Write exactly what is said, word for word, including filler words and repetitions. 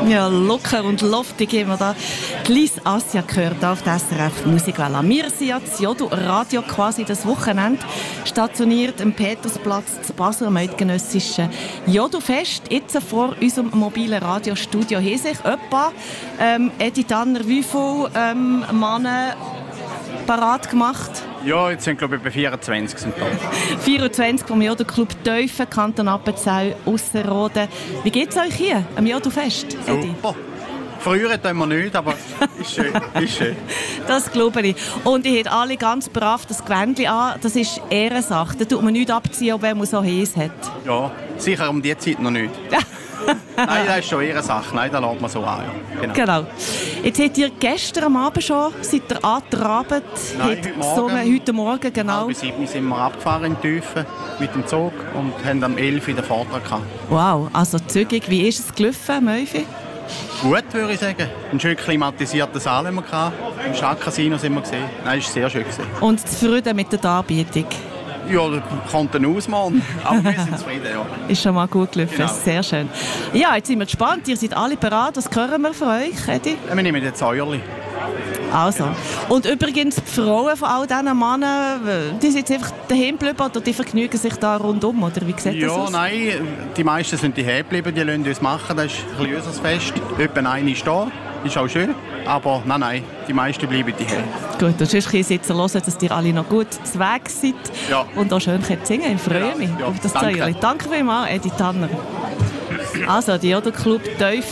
Ja, locker und luftig haben wir da die Lies Assia gehört auf der S R F Musikwelle. Wir sind ja das Jodu-Radio quasi das Wochenende stationiert am Petersplatz zu Basel am eidgenössischen Jodu-Fest. Jetzt vor unserem mobilen Radiostudio haben sich etwa ähm, Edi Tanner, wie viele ähm, Männer parat gemacht? Ja, jetzt sind glaube ich bei vierundzwanzig sind da. vierundzwanzig vom Jodu-Club Teufen, Kanton Appenzell, Ausserrhoden. Wie geht es euch hier am Jodu-Fest, Edi? Super. Früher tun wir nicht, aber ist schön, ist schön. Das glaube ich. Und ihr habt alle ganz brav das Gewändchen an. Das ist Ehrensache. Da tut man nichts abziehen, ob man so heiß hat. Ja, sicher um die Zeit noch nicht. Nein, das ist schon Ehrensache. Nein, da lässt man so an. Ja. Genau. Genau. Jetzt habt ihr gestern am Abend schon, seid ihr angetrabt, Nein, habt heute Morgen. gesungen, heute Morgen, genau. Halb sieben sind wir abgefahren in Tüfen mit dem Zug und haben am elf den Vortrag gehabt. Wow, also zügig. Wie ist es gelaufen, Möwi? Gut, würde ich sagen. Ein schön klimatisierter Saal haben wir gehabt. Im Stadtcasino sind wir gesehen. Nein, es war sehr schön gewesen. Und zufrieden mit der Darbietung? Ja, da kommt ein Ausmann. Aber wir sind zufrieden, ja. Ist schon mal gut gelaufen, Genau. sehr schön. Ja, jetzt sind wir gespannt. Ihr seid alle bereit. Was hören wir von euch, Edi? Wir nehmen jetzt Säuerli. Also. Und übrigens, die Frauen von all diesen Männern, die sind jetzt einfach daheim geblieben oder die vergnügen sich da rundum, oder wie sieht Ja, das aus? nein, die meisten sind hierher geblieben, die lassen uns machen. Das ist ein bisschen unser Fest. Etwa eine ist da, ist auch schön. Aber nein, nein, die meisten bleiben hierher. Gut, und sonst können Sie jetzt hören, dass ihr alle noch gut zu Weg seid Ja. und auch schön könnt singen. Ich freue Ja, mich ja, auf das danke. Säuerli. Danke vielmals, Edi Tanner. Also, die Jodu-Club Teufel